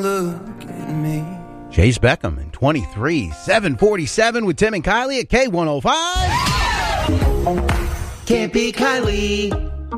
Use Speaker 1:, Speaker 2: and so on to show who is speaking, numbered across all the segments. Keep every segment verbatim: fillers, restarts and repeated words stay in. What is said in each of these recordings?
Speaker 1: look at me.
Speaker 2: Chase Beckham in twenty-three, seven forty-seven with Tim and Kylie at K one oh five.
Speaker 1: Can't be Kylie.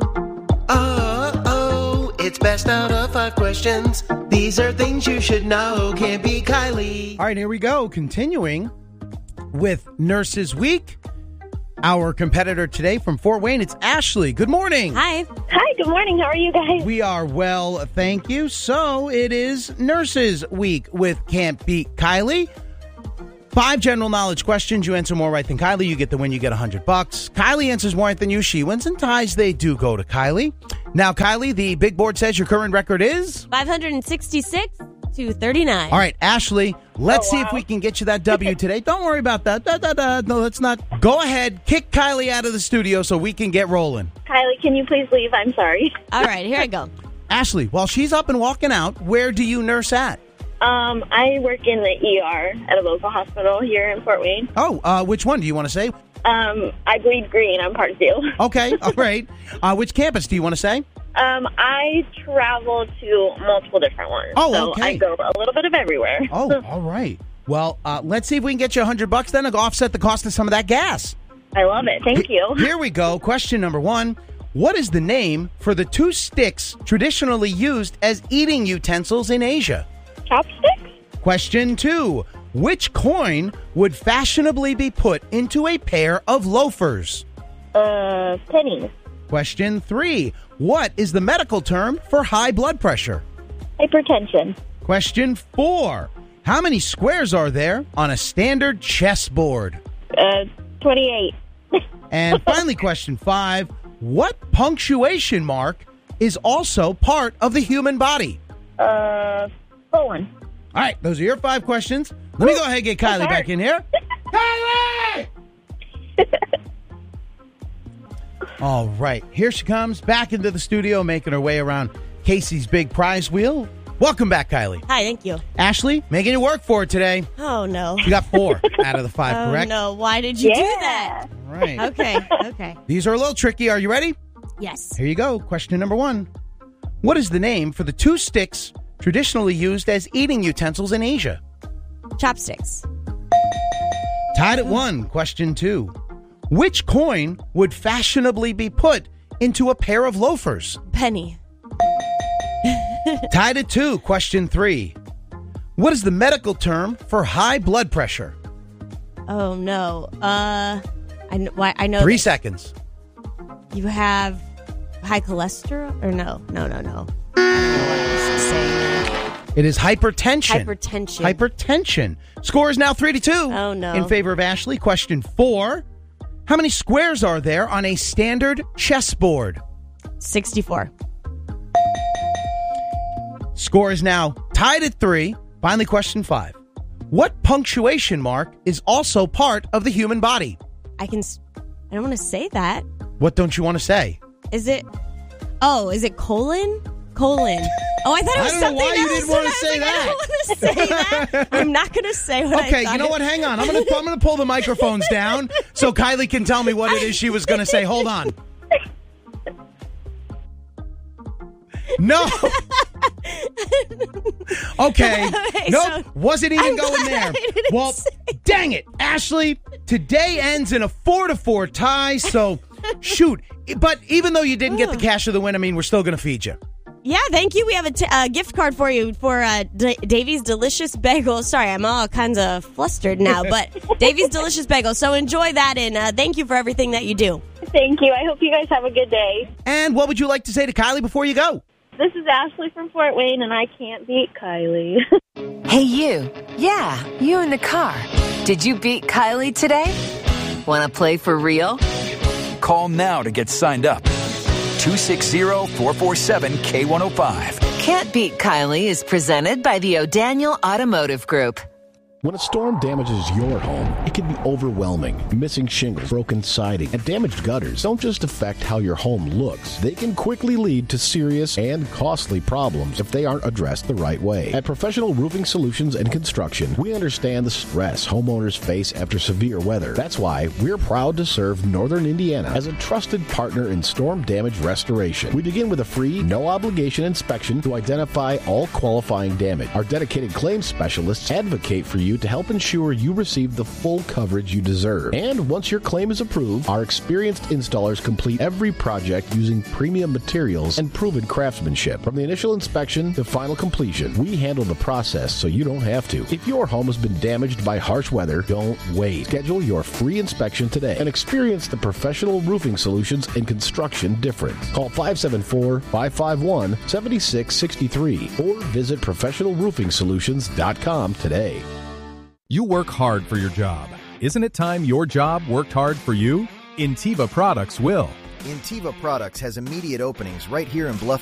Speaker 1: Oh, oh, it's best out of five questions. These are things you should know. Can't be Kylie.
Speaker 2: All right, here we go. Continuing with Nurses Week. Our competitor today from Fort Wayne, it's Ashley. Good morning.
Speaker 3: Hi.
Speaker 4: Hi, good morning. How are you guys?
Speaker 2: We are well, thank you. So it is Nurses Week with Can't Beat Kylie. Five general knowledge questions. You answer more right than Kylie, you get the win, you get one hundred bucks. Kylie answers more right than you, she wins. And ties, they do go to Kylie. Now, Kylie, the big board says your current record is?
Speaker 3: five hundred sixty-six to thirty-nine.
Speaker 2: All right, Ashley, let's
Speaker 4: Oh,
Speaker 2: see
Speaker 4: wow.
Speaker 2: if we can get you that W today. Don't worry about that. Da, da, da. No, let's not. Go ahead, kick Kylie out of the studio so we can get rolling.
Speaker 4: Kylie, can you please leave? I'm sorry.
Speaker 3: All right, here I go.
Speaker 2: Ashley, while she's up and walking out, where do you nurse at?
Speaker 4: Um, I work in the E R at a local hospital here in Fort Wayne.
Speaker 2: Oh, uh, which one do you want to say?
Speaker 4: Um, I bleed green. I'm part two.
Speaker 2: Okay, all right. Uh, which campus do you want to say?
Speaker 4: Um, I travel to multiple different ones.
Speaker 2: Oh,
Speaker 4: so
Speaker 2: okay.
Speaker 4: I go a little bit of everywhere.
Speaker 2: Oh, all right. Well, uh, let's see if we can get you one hundred bucks then to offset the cost of some of that gas.
Speaker 4: I love it. Thank you.
Speaker 2: Here we go. Question number one. What is the name for the two sticks traditionally used as eating utensils in Asia?
Speaker 4: Chopsticks?
Speaker 2: Question two. Which coin would fashionably be put into a pair of loafers?
Speaker 4: Uh, pennies.
Speaker 2: Question three. What is the medical term for high blood pressure?
Speaker 4: Hypertension.
Speaker 2: Question four. How many squares are there on a standard chessboard?
Speaker 4: Uh, twenty-eight.
Speaker 2: And finally, question five. What punctuation mark is also part of the human body?
Speaker 4: Uh, colon.
Speaker 2: All right, those are your five questions. Let me go ahead and get Kylie
Speaker 4: hard.
Speaker 2: back in here. Kylie! All right, here she comes back into the studio, making her way around Casey's big prize wheel. Welcome back, Kylie.
Speaker 3: Hi, thank you.
Speaker 2: Ashley, making you work for it today.
Speaker 3: Oh, no.
Speaker 2: You got four out of the five,
Speaker 3: Oh,
Speaker 2: correct?
Speaker 3: no. Why did you
Speaker 4: Yeah.
Speaker 3: do that?
Speaker 2: All right.
Speaker 3: Okay, okay.
Speaker 2: These are a little tricky. Are you ready?
Speaker 3: Yes.
Speaker 2: Here you go. Question number one. What is the name for the two sticks traditionally used as eating utensils in Asia?
Speaker 3: Chopsticks.
Speaker 2: Tied at one. Question two. Which coin would fashionably be put into a pair of loafers?
Speaker 3: Penny.
Speaker 2: Tied at two. Question three. What is the medical term for high blood pressure?
Speaker 3: Oh, no. Uh, I, kn- why, I know
Speaker 2: Three
Speaker 3: that
Speaker 2: seconds.
Speaker 3: you have high cholesterol? Or no? No, no, no. I don't know what I was saying.
Speaker 2: It is hypertension.
Speaker 3: Hypertension.
Speaker 2: Hypertension. Score is now three to two.
Speaker 3: Oh, no.
Speaker 2: In favor of Ashley. Question four. How many squares are there on a standard chessboard?
Speaker 3: sixty-four.
Speaker 2: Score is now tied at three. Finally, question five. What punctuation mark is also part of the human body?
Speaker 3: I can... s- I don't want to say that.
Speaker 2: What don't you want to say?
Speaker 3: Is it... Oh, is it colon? Colon. Oh, I thought it
Speaker 2: I
Speaker 3: was
Speaker 2: don't know
Speaker 3: something
Speaker 2: why you
Speaker 3: else.
Speaker 2: didn't wanna
Speaker 3: and I was
Speaker 2: say
Speaker 3: like,
Speaker 2: that.
Speaker 3: I don't want to say that. I'm not going to say what I
Speaker 2: Okay,
Speaker 3: thought
Speaker 2: you know
Speaker 3: it-
Speaker 2: what? Hang on. I'm gonna I'm gonna pull the microphones down so Kylie can tell me what it is she was gonna say. Hold on. No. Okay.
Speaker 3: Okay,
Speaker 2: Nope.
Speaker 3: so-
Speaker 2: Wasn't even
Speaker 3: I'm
Speaker 2: going
Speaker 3: glad
Speaker 2: there.
Speaker 3: I didn't
Speaker 2: Well,
Speaker 3: say
Speaker 2: dang it, Ashley. Today ends in a four to four tie. So, shoot. But even though you didn't get the cash of the win, I mean, we're still gonna feed you.
Speaker 3: Yeah, thank you. We have a t- uh, gift card for you for uh, D- Davy's Delicious Bagel. Sorry, I'm all kinds of flustered now, but Davy's Delicious Bagel. So enjoy that, and uh, thank you for everything that you do.
Speaker 4: Thank you. I hope you guys have a good day.
Speaker 2: And what would you like to say to Kylie before you go?
Speaker 4: This is Ashley from Fort Wayne, and I can't beat Kylie.
Speaker 5: Hey, you. Yeah, you in the car. Did you beat Kylie today? Want to play for real?
Speaker 6: Call now to get signed up. two six zero, four four seven, K one oh five.
Speaker 5: Can't Beat Kylie is presented by the O'Daniel Automotive Group.
Speaker 7: When a storm damages your home, it can be overwhelming. Missing shingles, broken siding, and damaged gutters don't just affect how your home looks. They can quickly lead to serious and costly problems if they aren't addressed the right way. At Professional Roofing Solutions and Construction, we understand the stress homeowners face after severe weather. That's why we're proud to serve Northern Indiana as a trusted partner in storm damage restoration. We begin with a free, no-obligation inspection to identify all qualifying damage. Our dedicated claims specialists advocate for you to help ensure you receive the full coverage you deserve. And once your claim is approved, our experienced installers complete every project using premium materials and proven craftsmanship. From the initial inspection to final completion, we handle the process so you don't have to. If your home has been damaged by harsh weather, don't wait. Schedule your free inspection today and experience the Professional Roofing Solutions and Construction difference. Call five seven four, five five one, seven six six three or visit professional roofing solutions dot com today.
Speaker 8: You work hard for your job. Isn't it time your job worked hard for you? Intiva Products will.
Speaker 9: Intiva Products has immediate openings right here in Bluff